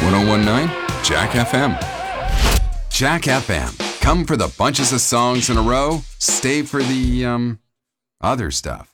1019 Jack FM. Jack FM. Come for the bunches of songs in a row, stay for the, other stuff.